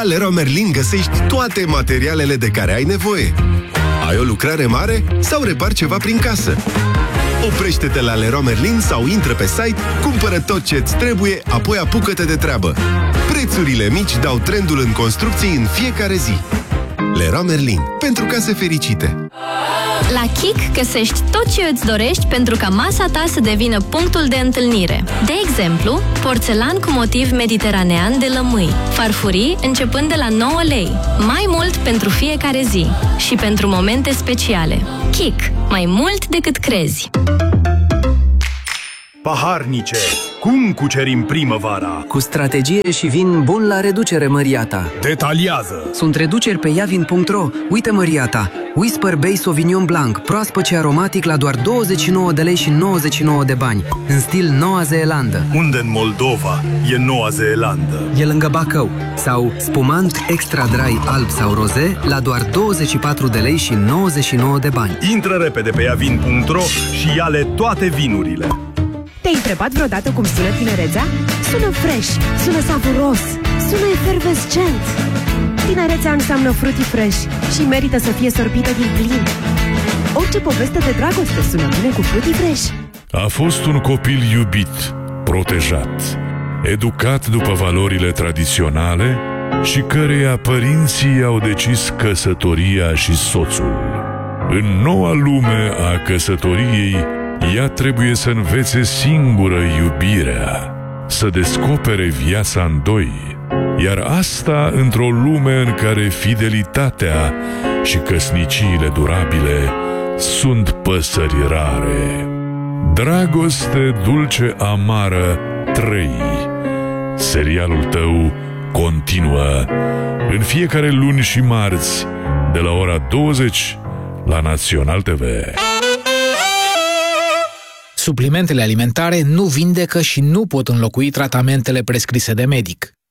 La Leroy Merlin găsești toate materialele de care ai nevoie. Ai o lucrare mare sau repari ceva prin casă? Oprește-te la Leroy Merlin sau intră pe site, cumpără tot ce-ți trebuie, apoi apucă-te de treabă. Prețurile mici dau trendul în construcții în fiecare zi. Leroy Merlin. Pentru case fericite. La Kik găsești tot ce îți dorești pentru ca masa ta să devină punctul de întâlnire. De exemplu, porțelan cu motiv mediteranean de lămâi, farfurii începând de la 9 lei. Mai mult pentru fiecare zi și pentru momente speciale. Kik. Mai mult decât crezi. Paharnice, cum cucerim primăvara? Cu strategie și vin bun la reducere, măria ta. Detaliază! Sunt reduceri pe iavin.ro. Uite, măria ta, Whisper Bay Sauvignon Blanc, proaspăt și aromatic la doar 29 de lei și 99 de bani, în stil Noua Zeelandă. Unde în Moldova e Noua Zeelandă? E lângă Bacău. Sau spumant extra dry alb sau roze la doar 24 de lei și 99 de bani. Intră repede pe iavin.ro și ia-le toate vinurile. Te-ai întrebat vreodată cum sună tinerețea? Sună fresh, sună savuros, sună efervescent. Tinerețea înseamnă fruity fresh și merită să fie sorbită din plin. Orice poveste de dragoste sună bine cu fruity fresh. A fost un copil iubit, protejat, educat după valorile tradiționale și căreia părinții au decis căsătoria și soțul. În noua lume a căsătoriei, ea trebuie să învețe singură iubirea, să descopere viața în doi, iar asta într-o lume în care fidelitatea și căsniciile durabile sunt păsări rare. Dragoste dulce amară 3. Serialul tău continuă în fiecare luni și marți de la ora 20 la Național TV. Suplimentele alimentare nu vindecă și nu pot înlocui tratamentele prescrise de medic.